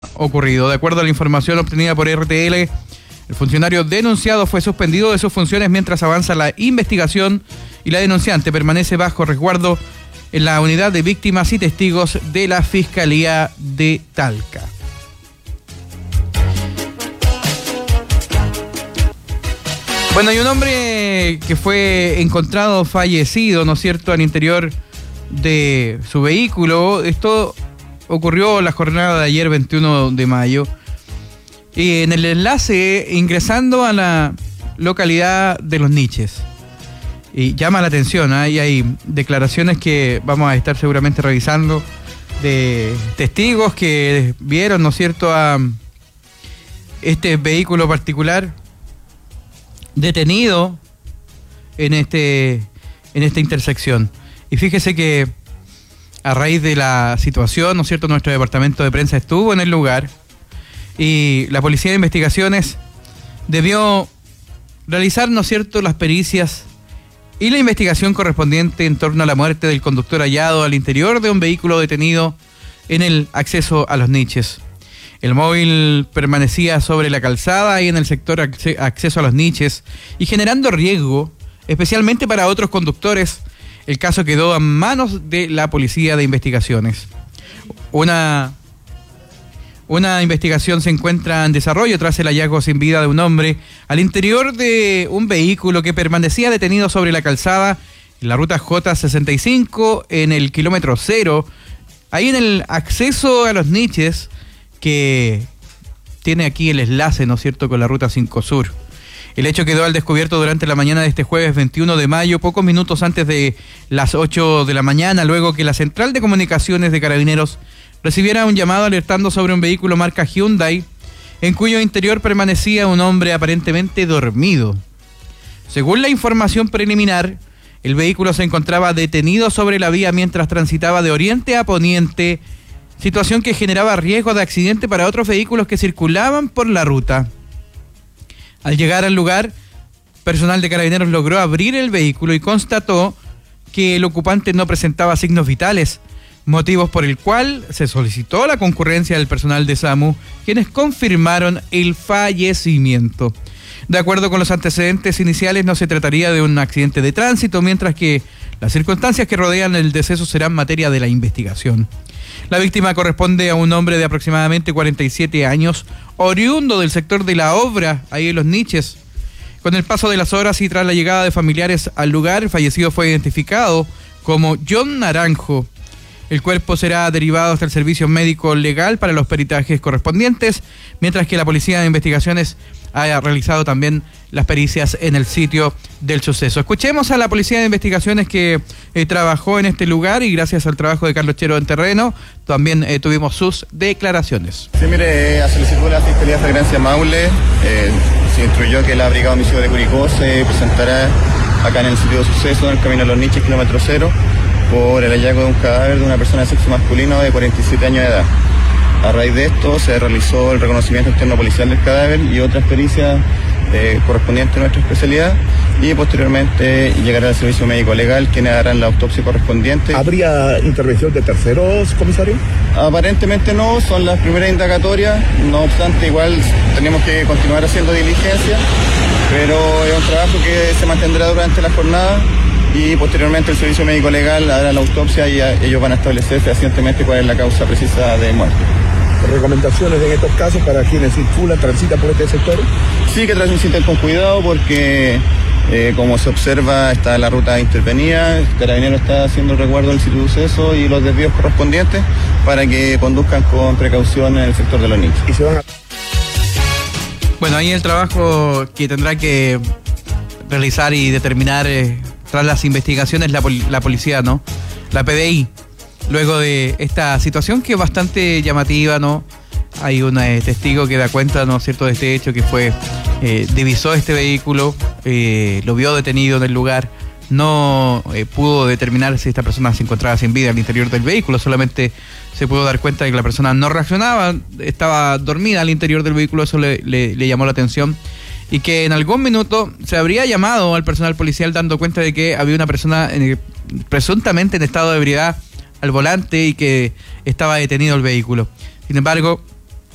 ocurrido. De acuerdo a la información obtenida por RTL, el funcionario denunciado fue suspendido de sus funciones mientras avanza la investigación y la denunciante permanece bajo resguardo en la unidad de víctimas y testigos de la Fiscalía de Talca. Bueno, hay un hombre que fue encontrado fallecido, ¿no es cierto?, al interior de su vehículo. Esto ocurrió la jornada de ayer, 21 de mayo. Y en el enlace, ingresando a la localidad de Los Niches. Y llama la atención, ¿eh? Y hay declaraciones que vamos a estar seguramente revisando de testigos que vieron, ¿no es cierto?, a este vehículo particular detenido en esta intersección. Y fíjese que a raíz de la situación, ¿no es cierto?, nuestro departamento de prensa estuvo en el lugar y la Policía de Investigaciones debió realizar, ¿no es cierto?, las pericias y la investigación correspondiente en torno a la muerte del conductor hallado al interior de un vehículo detenido en el acceso a Los Niches. El móvil permanecía sobre la calzada y en el sector acceso a Los Niches y generando riesgo, especialmente para otros conductores. El caso quedó en manos de la Policía de Investigaciones. Una investigación se encuentra en desarrollo tras el hallazgo sin vida de un hombre al interior de un vehículo que permanecía detenido sobre la calzada en la ruta J65 en el kilómetro 0, ahí en el acceso a Los Niches, que tiene aquí el enlace, ¿no es cierto?, con la ruta 5 Sur. El hecho quedó al descubierto durante la mañana de este jueves 21 de mayo, pocos minutos antes de las 8 de la mañana, luego que la Central de Comunicaciones de Carabineros recibiera un llamado alertando sobre un vehículo marca Hyundai, en cuyo interior permanecía un hombre aparentemente dormido. Según la información preliminar, el vehículo se encontraba detenido sobre la vía mientras transitaba de oriente a poniente, situación que generaba riesgo de accidente para otros vehículos que circulaban por la ruta. Al llegar al lugar, personal de Carabineros logró abrir el vehículo y constató que el ocupante no presentaba signos vitales, motivos por el cual se solicitó la concurrencia del personal de SAMU, quienes confirmaron el fallecimiento. De acuerdo con los antecedentes iniciales, no se trataría de un accidente de tránsito, mientras que las circunstancias que rodean el deceso serán materia de la investigación. La víctima corresponde a un hombre de aproximadamente 47 años, oriundo del sector de La Obra, ahí en Los Niches. Con el paso de las horas y tras la llegada de familiares al lugar, el fallecido fue identificado como John Naranjo. El cuerpo será derivado hasta el servicio médico legal para los peritajes correspondientes, mientras que la Policía de Investigaciones ha realizado también las pericias en el sitio del suceso. Escuchemos a la Policía de Investigaciones que trabajó en este lugar y gracias al trabajo de Carlos Chero en terreno, también tuvimos sus declaraciones. Sí, mire, a solicitud de la Fiscalía de Flagrancia Maule, se instruyó que la Brigada de Homicidio de Curicó se presentará acá en el sitio de suceso, en el camino a Los Niches, kilómetro 0, por el hallazgo de un cadáver de una persona de sexo masculino de 47 años de edad. A raíz de esto se realizó el reconocimiento externo policial del cadáver y otras pericias correspondientes a nuestra especialidad, y posteriormente llegará al servicio médico legal, quienes harán la autopsia correspondiente. ¿Habría intervención de terceros, comisario? Aparentemente no, son las primeras indagatorias, no obstante igual tenemos que continuar haciendo diligencia, pero es un trabajo que se mantendrá durante la jornada y posteriormente el servicio médico legal hará la autopsia y ellos van a establecer fehacientemente cuál es la causa precisa de muerte. ¿Recomendaciones en estos casos para quienes circulan, transitan por este sector? Sí, que transiten con cuidado porque como se observa está la ruta intervenida, el Carabinero está haciendo el resguardo del sitio de suceso y los desvíos correspondientes para que conduzcan con precaución en el sector de Los Niches. Y se van a... Bueno, ahí el trabajo que tendrá que realizar y determinar tras las investigaciones la policía, ¿no? La PDI. Luego de esta situación que es bastante llamativa, ¿no? Hay un testigo que da cuenta, ¿no es cierto?, de este hecho, que fue, divisó este vehículo, lo vio detenido en el lugar, no pudo determinar si esta persona se encontraba sin vida al interior del vehículo, solamente se pudo dar cuenta de que la persona no reaccionaba, estaba dormida al interior del vehículo, eso le llamó la atención, y que en algún minuto se habría llamado al personal policial dando cuenta de que había una persona presuntamente en estado de ebriedad al volante y que estaba detenido el vehículo. Sin embargo,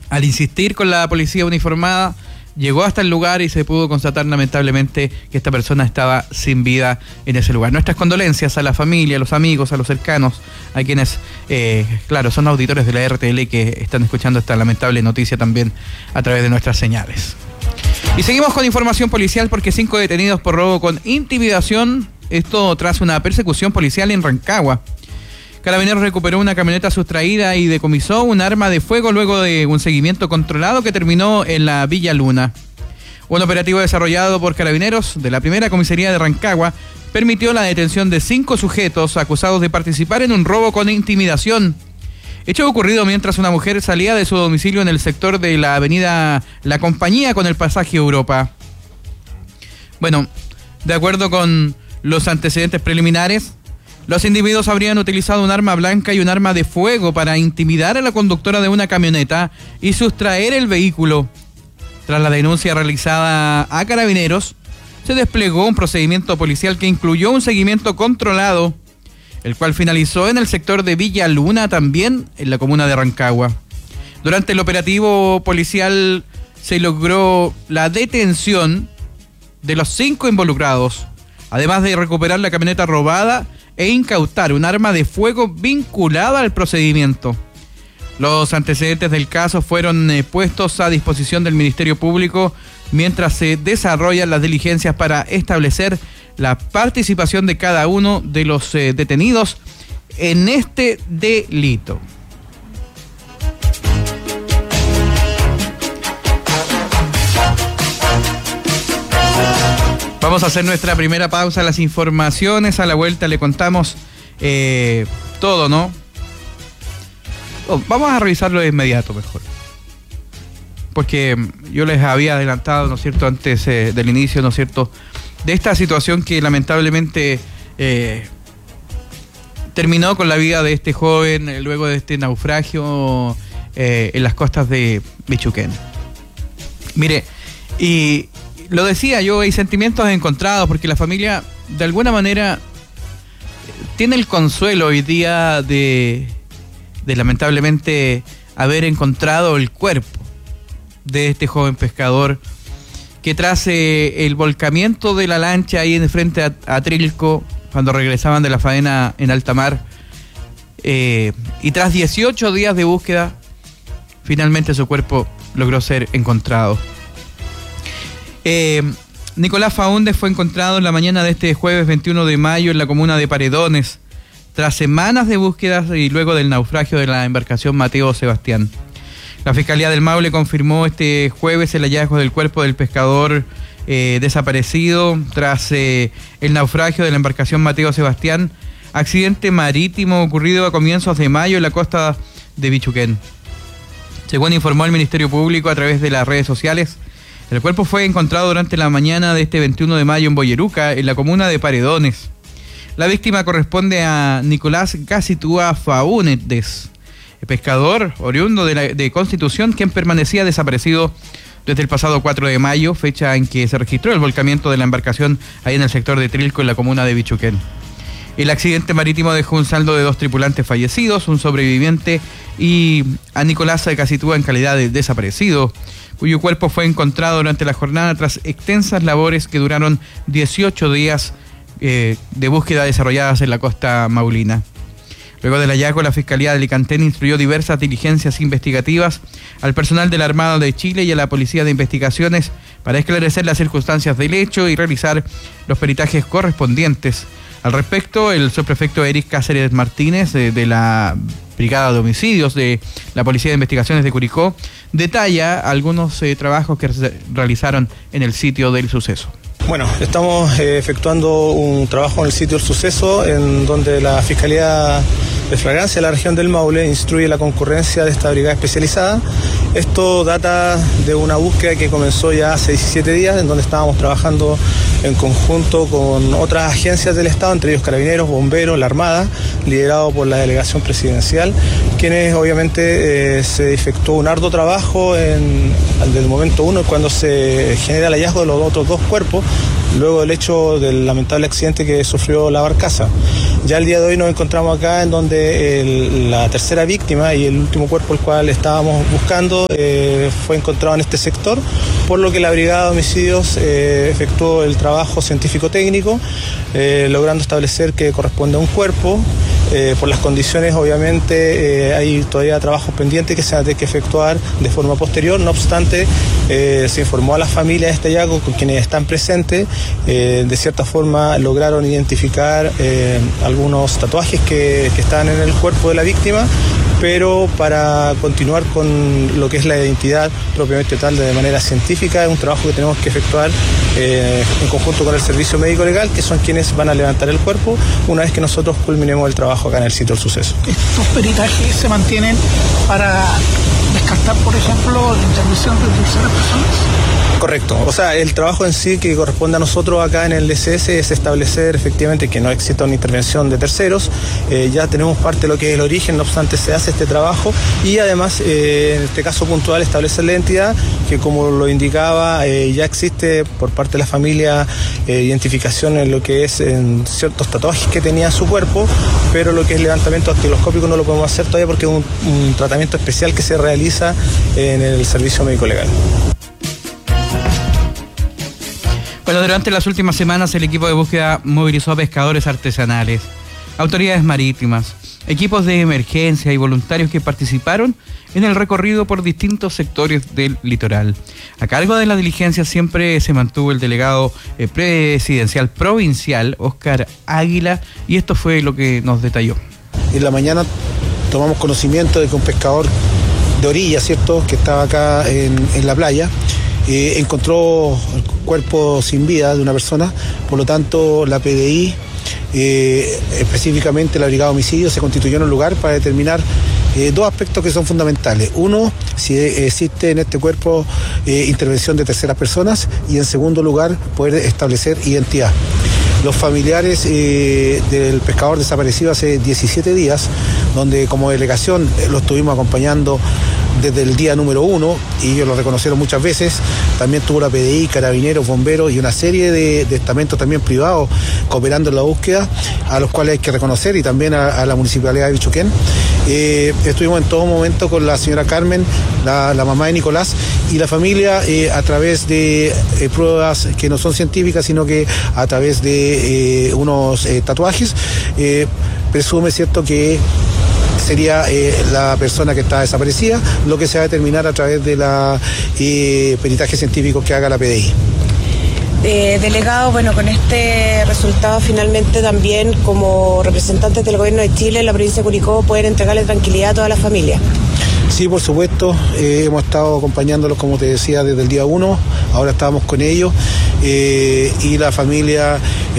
Al insistir con la policía uniformada, llegó hasta el lugar y se pudo constatar lamentablemente que esta persona estaba sin vida en ese lugar. Nuestras condolencias a la familia, a los amigos, a los cercanos, a quienes, claro, son auditores de la RTL que están escuchando esta lamentable noticia también a través de nuestras señales. Y seguimos con información policial porque 5 detenidos por robo con intimidación, esto tras una persecución policial en Rancagua. Carabineros recuperó una camioneta sustraída y decomisó un arma de fuego luego de un seguimiento controlado que terminó en la Villa Luna. Un operativo desarrollado por Carabineros de la primera comisaría de Rancagua permitió la detención de 5 sujetos acusados de participar en un robo con intimidación. Hecho ocurrido mientras una mujer salía de su domicilio en el sector de la avenida La Compañía con el pasaje Europa. Bueno, de acuerdo con los antecedentes preliminares, los individuos habrían utilizado un arma blanca y un arma de fuego para intimidar a la conductora de una camioneta y sustraer el vehículo. Tras la denuncia realizada a Carabineros, se desplegó un procedimiento policial que incluyó un seguimiento controlado, el cual finalizó en el sector de Villa Luna, también en la comuna de Rancagua. Durante el operativo policial se logró la detención de los 5 involucrados, además de recuperar la camioneta robada e incautar un arma de fuego vinculada al procedimiento. Los antecedentes del caso fueron puestos a disposición del Ministerio Público mientras se desarrollan las diligencias para establecer la participación de cada uno de los detenidos en este delito. Vamos a hacer nuestra primera pausa, las informaciones. A la vuelta le contamos todo, ¿no? Vamos a revisarlo de inmediato mejor. Porque yo les había adelantado, ¿no es cierto?, antes del inicio, ¿no es cierto?, de esta situación que lamentablemente terminó con la vida de este joven luego de este naufragio en las costas de Bichuquén. Mire, y lo decía yo, hay sentimientos encontrados porque la familia de alguna manera tiene el consuelo hoy día de lamentablemente haber encontrado el cuerpo de este joven pescador que tras el volcamiento de la lancha ahí en frente a Trilco, cuando regresaban de la faena en alta mar, y tras 18 días de búsqueda, finalmente su cuerpo logró ser encontrado. Nicolás Faúndez fue encontrado en la mañana de este jueves 21 de mayo en la comuna de Paredones, tras semanas de búsquedas y luego del naufragio de la embarcación Mateo Sebastián. La Fiscalía del Maule confirmó este jueves el hallazgo del cuerpo del pescador desaparecido tras el naufragio de la embarcación Mateo Sebastián, accidente marítimo ocurrido a comienzos de mayo en la costa de Bichuquén. Según informó el Ministerio Público a través de las redes sociales, el cuerpo fue encontrado durante la mañana de este 21 de mayo en Boyeruca, en la comuna de Paredones. La víctima corresponde a Nicolás Casitúa Faúndez, pescador oriundo de Constitución, quien permanecía desaparecido desde el pasado 4 de mayo, fecha en que se registró el volcamiento de la embarcación ahí en el sector de Trilco, en la comuna de Bichuquén. El accidente marítimo dejó un saldo de 2 tripulantes fallecidos, un sobreviviente y a Nicolás Casitúa en calidad de desaparecido, cuyo cuerpo fue encontrado durante la jornada tras extensas labores que duraron 18 días de búsqueda desarrolladas en la costa maulina. Luego del hallazgo, la Fiscalía de Alicantén instruyó diversas diligencias investigativas al personal de la Armada de Chile y a la Policía de Investigaciones para esclarecer las circunstancias del hecho y realizar los peritajes correspondientes. Al respecto, el subprefecto Eric Cáceres Martínez de la Brigada de Homicidios de la Policía de Investigaciones de Curicó detalla algunos trabajos que se realizaron en el sitio del suceso. Bueno, estamos efectuando un trabajo en el sitio del suceso en donde la Fiscalía de Flagrancia de la región del Maule instruye la concurrencia de esta brigada especializada. Esto data de una búsqueda que comenzó ya hace 17 días, en donde estábamos trabajando en conjunto con otras agencias del Estado, entre ellos Carabineros, Bomberos, la Armada, liderado por la Delegación Presidencial, quienes obviamente se efectuó un arduo trabajo desde el momento uno, cuando se genera el hallazgo de los otros dos cuerpos, luego del hecho del lamentable accidente que sufrió la barcaza. Ya el día de hoy nos encontramos acá en donde la tercera víctima y el último cuerpo el cual estábamos buscando fue encontrado en este sector, por lo que la Brigada de Homicidios efectuó el trabajo científico-técnico, logrando establecer que corresponde a un cuerpo. Por las condiciones, obviamente, hay todavía trabajos pendientes que se van a tener que efectuar de forma posterior. No obstante, se informó a las familias de este hallazgo, con quienes están presentes. De cierta forma lograron identificar algunos tatuajes que estaban en el cuerpo de la víctima, pero para continuar con lo que es la identidad propiamente tal de manera científica, es un trabajo que tenemos que efectuar en conjunto con el Servicio Médico Legal, que son quienes van a levantar el cuerpo una vez que nosotros culminemos el trabajo acá en el sitio del suceso. ¿Estos peritajes se mantienen para descartar, por ejemplo, la intervención de terceras personas? Correcto, o sea, el trabajo en sí que corresponde a nosotros acá en el DCS es establecer efectivamente que no exista una intervención de terceros. Ya tenemos parte de lo que es el origen, no obstante se hace este trabajo, y además en este caso puntual establecer la identidad, que como lo indicaba, ya existe por parte de la familia identificación en lo que es en ciertos tatuajes que tenía en su cuerpo, pero lo que es levantamiento dactiloscópico no lo podemos hacer todavía porque es un tratamiento especial que se realiza en el Servicio Médico Legal. Bueno, durante las últimas semanas el equipo de búsqueda movilizó a pescadores artesanales, autoridades marítimas, equipos de emergencia y voluntarios que participaron en el recorrido por distintos sectores del litoral. A cargo de la diligencia siempre se mantuvo el delegado presidencial provincial, Óscar Águila, y esto fue lo que nos detalló. En la mañana tomamos conocimiento de que un pescador de orilla, ¿cierto?, que estaba acá en la playa, encontró el cuerpo sin vida de una persona. Por lo tanto, la PDI, específicamente la Brigada de Homicidios, se constituyó en un lugar para determinar dos aspectos que son fundamentales. Uno, si existe en este cuerpo intervención de terceras personas, y en segundo lugar, poder establecer identidad. Los familiares del pescador desaparecido hace 17 días, donde como delegación lo estuvimos acompañando desde el día número 1, y ellos lo reconocieron muchas veces. También tuvo la PDI, carabineros, bomberos y una serie de estamentos también privados cooperando en la búsqueda, a los cuales hay que reconocer, y también a la Municipalidad de Bichuquén. Estuvimos en todo momento con la señora Carmen, la mamá de Nicolás, y la familia, a través de pruebas que no son científicas, sino que a través de unos tatuajes, presume, ¿cierto?, que sería la persona que está desaparecida, lo que se va a determinar a través de la peritaje científico que haga la PDI. Delegado, bueno, con este resultado finalmente también como representantes del Gobierno de Chile en la provincia de Curicó pueden entregarle tranquilidad a toda la familia. Sí, por supuesto, hemos estado acompañándolos, como te decía, desde el día 1, ahora estábamos con ellos, y la familia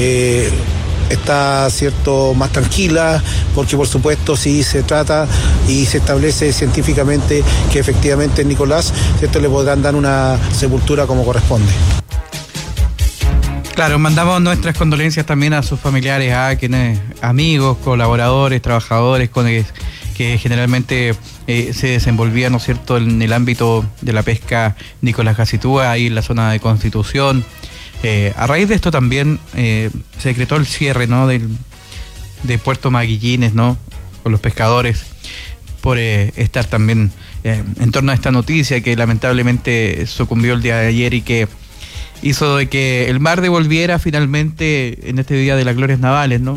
está, cierto, más tranquila, porque por supuesto si se trata y se establece científicamente que efectivamente es Nicolás, cierto, le podrán dar una sepultura como corresponde. Claro, mandamos nuestras condolencias también a sus familiares, a quienes, amigos, colaboradores, trabajadores que generalmente se desenvolvían, ¿no es cierto?, en el ámbito de la pesca Nicolás Gacitúa, ahí en la zona de Constitución. A raíz de esto también se decretó el cierre, ¿no?, de Puerto Maguillines, ¿no?, con los pescadores, por estar también en torno a esta noticia que lamentablemente sucumbió el día de ayer y que hizo de que el mar devolviera finalmente en este Día de las Glorias Navales, ¿no?,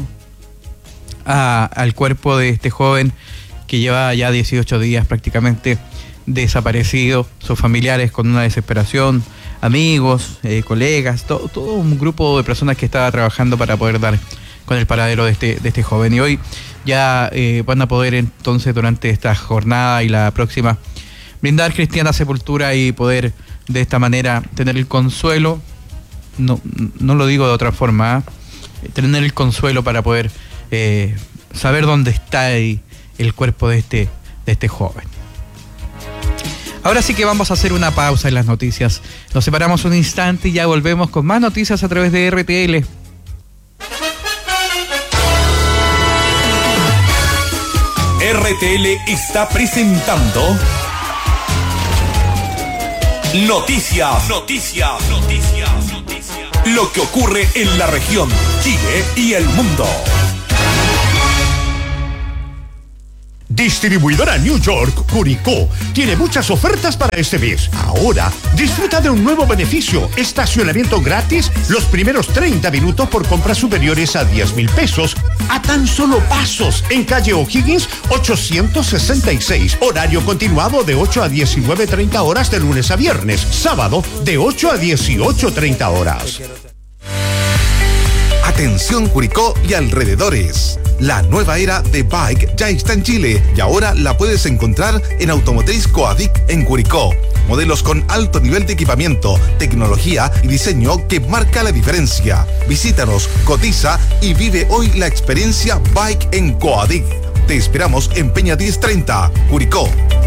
al cuerpo de este joven que lleva ya 18 días prácticamente desaparecido, sus familiares con una desesperación, amigos, colegas, todo un grupo de personas que estaba trabajando para poder dar con el paradero de este joven. Y hoy ya van a poder entonces durante esta jornada y la próxima brindar cristiana sepultura y poder de esta manera tener el consuelo, no lo digo de otra forma, tener el consuelo para poder saber dónde está el cuerpo de este joven. Ahora sí que vamos a hacer una pausa en las noticias. Nos separamos un instante y ya volvemos con más noticias a través de RTL. RTL está presentando Noticias. Lo que ocurre en la región, Chile y el mundo. Distribuidora New York, Curicó, tiene muchas ofertas para este mes. Ahora, disfruta de un nuevo beneficio: estacionamiento gratis los primeros 30 minutos por compras superiores a 10,000 pesos, a tan solo pasos, en calle O'Higgins 866. Horario continuado de 8 a 19:30 horas de lunes a viernes. Sábado de 8 a 18:30 horas. Atención Curicó y alrededores. La nueva era de Bike ya está en Chile y ahora la puedes encontrar en Automotriz Coadic en Curicó. Modelos con alto nivel de equipamiento, tecnología y diseño que marca la diferencia. Visítanos, cotiza y vive hoy la experiencia Bike en Coadic. Te esperamos en Peña 1030, Curicó.